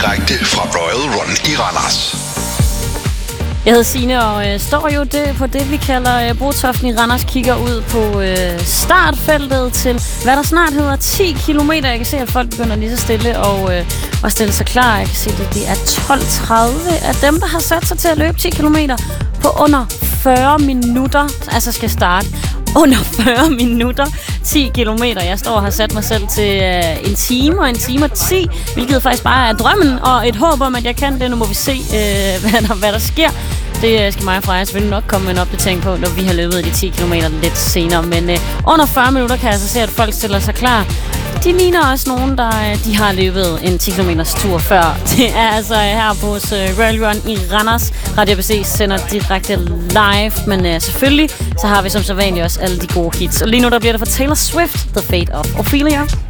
Direkte fra Royal Run i Randers. Jeg hedder Signe og står jo på det, vi kalder Brotoften i Randers, kigger ud på startfeltet til, hvad der snart hedder 10 kilometer. Jeg kan se, at folk begynder lige så stille og stille sig klar. Jeg kan se, at det er 12:30 af dem, der har sat sig til at løbe 10 kilometer på under 40 minutter. Altså skal starte under 40 minutter, 10 kilometer. Jeg står og har sat mig selv til en time og 10, hvilket faktisk bare er drømmen og et håb om, at jeg kan det. Nu må vi se, hvad der sker. Det skal mig og Freja selvfølgelig nok komme med en opdatering på, når vi har løbet de 10 kilometer lidt senere. Men under 40 minutter kan jeg så se, at folk stiller sig klar. De ligner også nogen, de har løbet en 10 km tur før. Det er altså her på Royal Run i Randers. Radio ABC sender direkte live, men selvfølgelig så har vi som sædvanligt også alle de gode hits. Og lige nu der bliver det for Taylor Swift, The Fate of Ophelia.